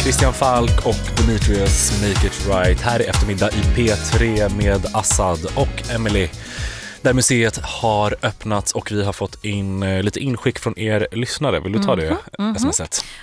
Christian Falk och Demetrius Make It Right här i eftermiddag i P3 med Assad och Emily. Där museet har öppnats och vi har fått in lite inskick från er lyssnare. Vill du ta det smset?